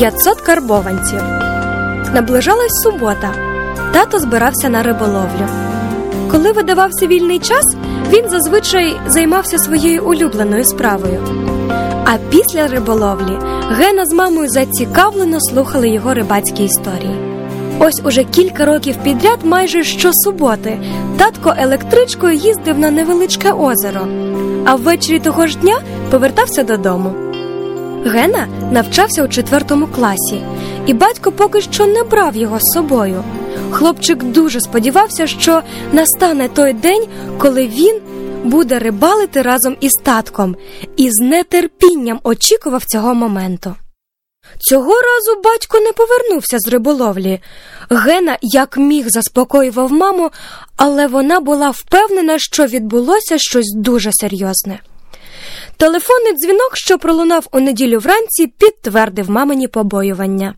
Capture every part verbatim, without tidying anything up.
п'ятсот карбованців. Наближалась субота. Тато збирався на риболовлю. Коли видавався вільний час, він зазвичай займався своєю улюбленою справою. А після риболовлі Гена з мамою зацікавлено слухали його рибацькі історії. Ось уже кілька років підряд, майже щосуботи, татко електричкою їздив на невеличке озеро, а ввечері того ж дня повертався додому. Гена навчався у четвертому класі, і батько поки що не брав його з собою. Хлопчик дуже сподівався, що настане той день, коли він буде рибалити разом із татком, і з нетерпінням очікував цього моменту. Цього разу батько не повернувся з риболовлі. Гена як міг заспокоював маму, але вона була впевнена, що відбулося щось дуже серйозне. Телефонний дзвінок, що пролунав у неділю вранці, підтвердив мамині побоювання.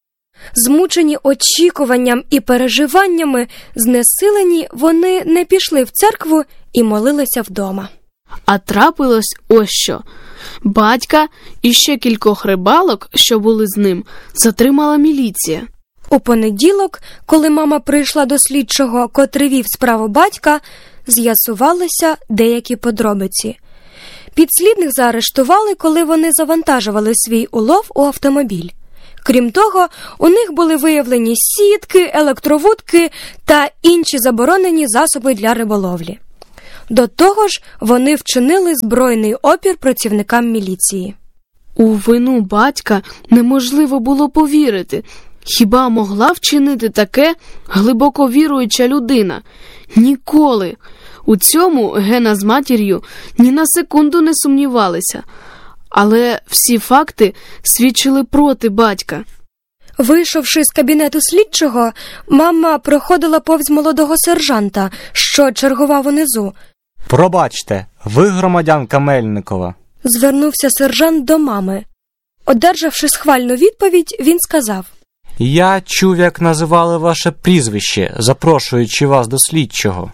Змучені очікуванням і переживаннями, знесилені, вони не пішли в церкву і молилися вдома. А трапилось ось що. Батька і ще кількох рибалок, що були з ним, затримала міліція. У понеділок, коли мама прийшла до слідчого, котрий вів справу батька, з'ясувалися деякі подробиці. Підслідних заарештували, коли вони завантажували свій улов у автомобіль. Крім того, у них були виявлені сітки, електровудки та інші заборонені засоби для риболовлі. До того ж, вони вчинили збройний опір працівникам міліції. У вину батька неможливо було повірити. Хіба могла вчинити таке глибоко віруюча людина? Ніколи. У цьому Гена з матір'ю ні на секунду не сумнівалися. Але всі факти свідчили проти батька. Вийшовши з кабінету слідчого, мама проходила повз молодого сержанта, що чергував унизу. «Пробачте, ви громадянка Мельникова?» Звернувся сержант до мами. Одержавши схвальну відповідь, він сказав: «Я чув, як називали ваше прізвище, запрошуючи вас до слідчого.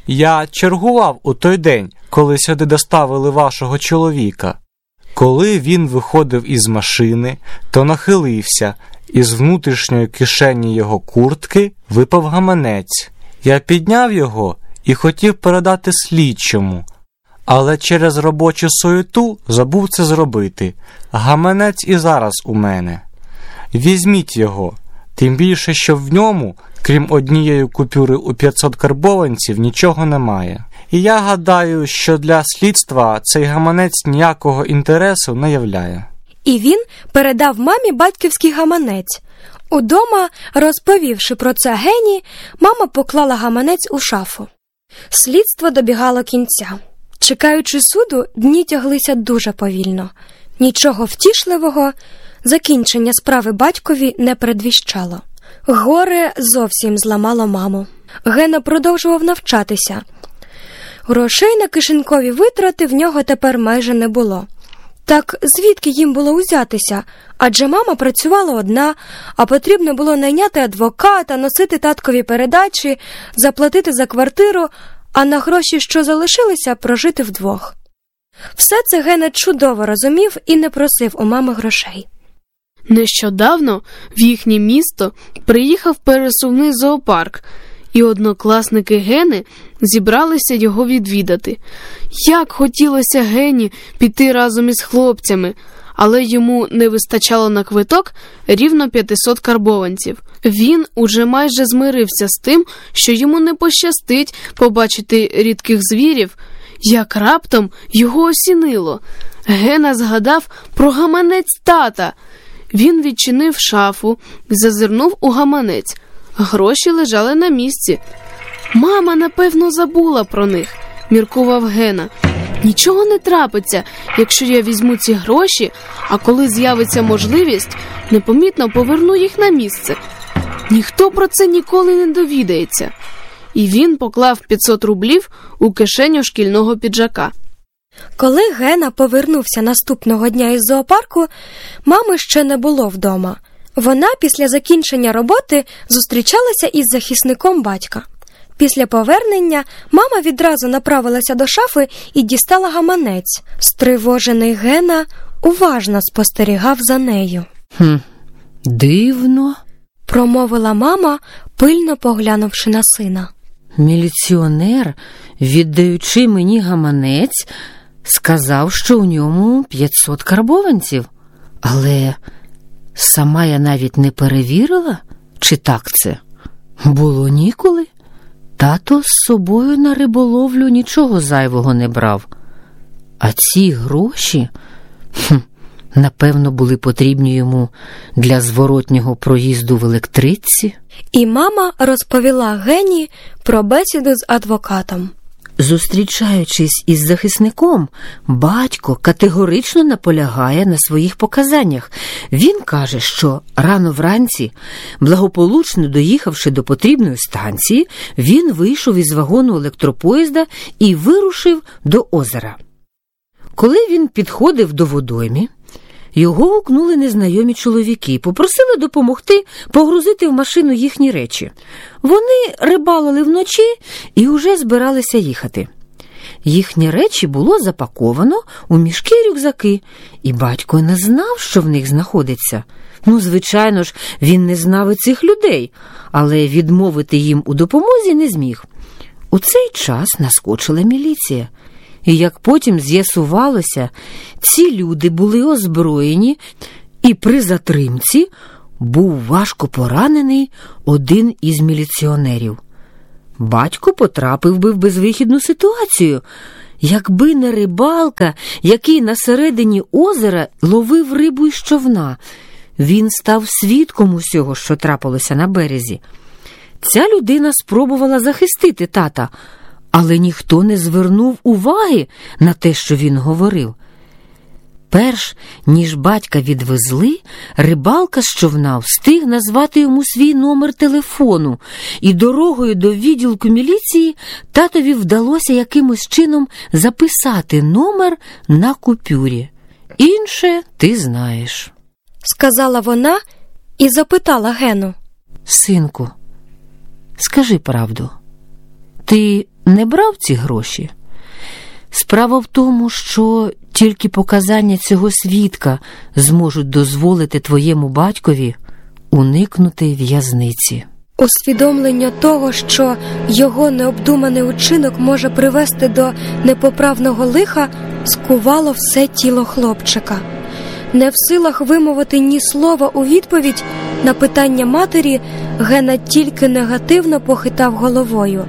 Я чергував у той день, коли сюди доставили вашого чоловіка. Коли він виходив із машини, то нахилився, і з внутрішньої кишені його куртки випав гаманець. Я підняв його і хотів передати слідчому, але через робочу суєту забув це зробити. Гаманець і зараз у мене. Візьміть його, тим більше, що в ньому, крім однієї купюри у п'ятсот карбованців, нічого немає. І я гадаю, що для слідства цей гаманець ніякого інтересу не являє». І він передав мамі батьківський гаманець. Удома, розповівши про це Гені, мама поклала гаманець у шафу. Слідство добігало кінця. Чекаючи суду, дні тяглися дуже повільно. Нічого втішливого закінчення справи батькові не передвіщало. Горе зовсім зламало маму. Гена продовжував навчатися. Грошей на кишенькові витрати в нього тепер майже не було. Так звідки їм було узятися? Адже мама працювала одна, а потрібно було найняти адвоката, носити таткові передачі, заплатити за квартиру, а на гроші, що залишилися, прожити вдвох. Все це Гена чудово розумів і не просив у мами грошей. Нещодавно в їхнє місто приїхав пересувний зоопарк, і однокласники Гени зібралися його відвідати. Як хотілося Гені піти разом із хлопцями, але йому не вистачало на квиток рівно п'ятсот карбованців. Він уже майже змирився з тим, що йому не пощастить побачити рідких звірів, як раптом його осінило. Гена згадав про гаманець тата. Він відчинив шафу і зазирнув у гаманець. Гроші лежали на місці. «Мама, напевно, забула про них», – міркував Гена. «Нічого не трапиться, якщо я візьму ці гроші, а коли з'явиться можливість, непомітно поверну їх на місце. Ніхто про це ніколи не довідається». І він поклав п'ятсот рублів у кишеню шкільного піджака. Коли Гена повернувся наступного дня із зоопарку, мами ще не було вдома. Вона після закінчення роботи зустрічалася із захисником батька. Після повернення мама відразу направилася до шафи і дістала гаманець. Стривожений Гена уважно спостерігав за нею. Хм, Дивно, промовила мама, пильно поглянувши на сина. Міліціонер, віддаючи мені гаманець, сказав, що у ньому п'ятсот карбованців. Але сама я навіть не перевірила, чи так це. Було ніколи. Тато з собою на риболовлю нічого зайвого не брав. А ці гроші, хм, напевно, були потрібні йому для зворотнього проїзду в електричці. І мама розповіла Гені про бесіду з адвокатом. Зустрічаючись із захисником, батько категорично наполягає на своїх показаннях. Він каже, що рано вранці, благополучно доїхавши до потрібної станції, він вийшов із вагону електропоїзда і вирушив до озера. Коли він підходив до водойми, його гукнули незнайомі чоловіки, попросили допомогти погрузити в машину їхні речі. Вони рибалили вночі і уже збиралися їхати. Їхні речі було запаковано у мішки й рюкзаки, і батько не знав, що в них знаходиться. Ну, звичайно ж, він не знав і цих людей, але відмовити їм у допомозі не зміг. У цей час наскочила міліція. І як потім з'ясувалося, ці люди були озброєні, і при затримці був важко поранений один із міліціонерів. Батько потрапив би в безвихідну ситуацію, якби не рибалка, який на середині озера ловив рибу із човна. Він став свідком усього, що трапилося на березі. Ця людина спробувала захистити тата, але ніхто не звернув уваги на те, що він говорив. Перш ніж батька відвезли, рибалка з човна встиг назвати йому свій номер телефону, і дорогою до відділку міліції татові вдалося якимось чином записати номер на купюрі. Інше ти знаєш. Сказала вона і запитала Гену. Синку, скажи правду, ти не брав ці гроші? Справа в тому, що тільки показання цього свідка зможуть дозволити твоєму батькові уникнути в'язниці. Усвідомлення того, що його необдуманий учинок може привести до непоправного лиха, скувало все тіло хлопчика. Не в силах вимовити ні слова у відповідь на питання матері, Гена тільки негативно похитав головою.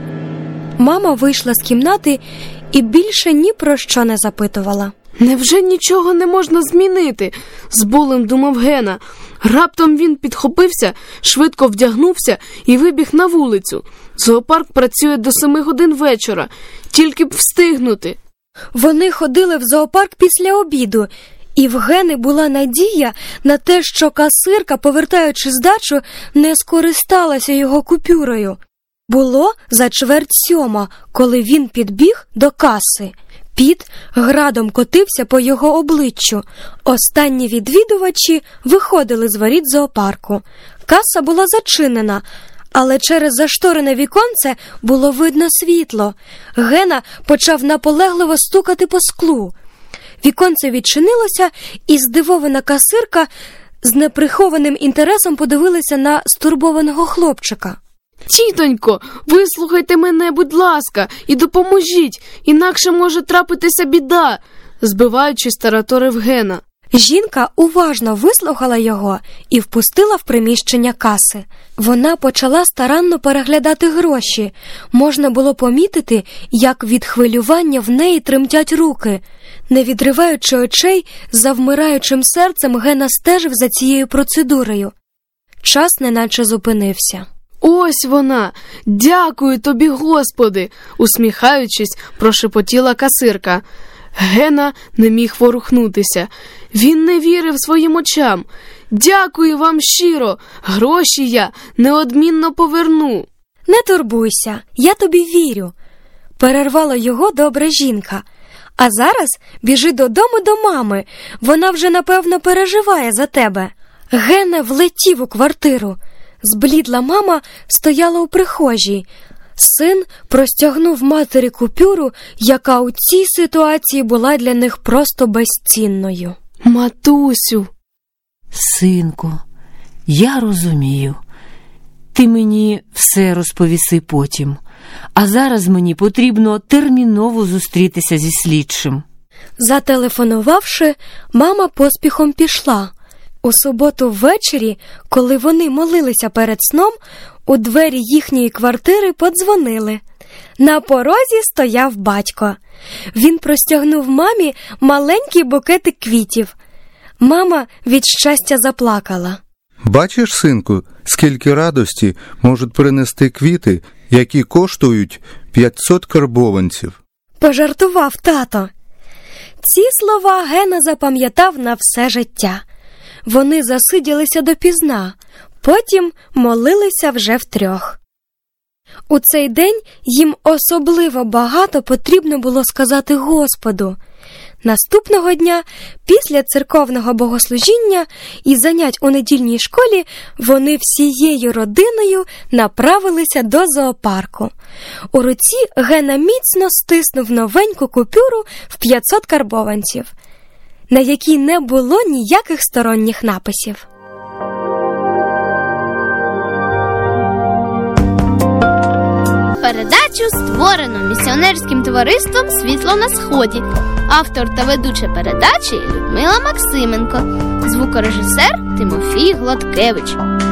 Мама вийшла з кімнати і більше ні про що не запитувала. Невже нічого не можна змінити? З болем думав Гена. Раптом він підхопився, швидко вдягнувся і вибіг на вулицю. Зоопарк працює до семи годин вечора. Тільки б встигнути. Вони ходили в зоопарк після обіду, і в Гени була надія на те, що касирка, повертаючи здачу, не скористалася його купюрою. Було за чверть сьома, коли він підбіг до каси. Піт градом котився по його обличчю. Останні відвідувачі виходили з воріт зоопарку. Каса була зачинена, але через зашторене віконце було видно світло. Гена почав наполегливо стукати по склу. Віконце відчинилося, і здивована касирка з неприхованим інтересом подивилася на стурбованого хлопчика. Тітонько, вислухайте мене, будь ласка, і допоможіть, інакше може трапитися біда, збиваючись, тараторив Гена. Жінка уважно вислухала його і впустила в приміщення каси. Вона почала старанно переглядати гроші. Можна було помітити, як від хвилювання в неї тремтять руки. Не відриваючи очей, за вмираючим серцем Гена стежив за цією процедурою. Час неначе зупинився. Ось вона! Дякую тобі, Господи! Усміхаючись, прошепотіла касирка. Гена не міг ворухнутися. Він не вірив своїм очам. Дякую вам щиро! Гроші я неодмінно поверну. Не турбуйся, я тобі вірю. Перервала його добра жінка. А зараз біжи додому до мами. Вона вже, напевно, переживає за тебе. Гена влетів у квартиру. Зблідла мама стояла у прихожій. Син простягнув матері купюру, яка у цій ситуації була для них просто безцінною. Матусю! Синку, Я розумію. Ти мені все розповіси потім. А зараз мені потрібно терміново зустрітися зі слідчим. Зателефонувавши, мама поспіхом пішла. У суботу ввечері, коли вони молилися перед сном, у двері їхньої квартири подзвонили. На порозі стояв батько. Він простягнув мамі маленький букетик квітів. Мама від щастя заплакала. Бачиш, синку, скільки радості можуть принести квіти, які коштують п'ятсот карбованців. Пожартував тато. Ці слова Гена запам'ятав на все життя. Вони засиділися допізна, потім молилися вже втрьох. У цей день їм особливо багато потрібно було сказати Господу. Наступного дня, після церковного богослужіння і занять у недільній школі, вони всією родиною направилися до зоопарку. У руці Гена міцно стиснув новеньку купюру в п'ятсот карбованців, на якій не було ніяких сторонніх написів. Передачу створено місіонерським товариством «Світло на сході». Автор та ведуча передачі Людмила Максименко. Звукорежисер Тимофій Гладкевич.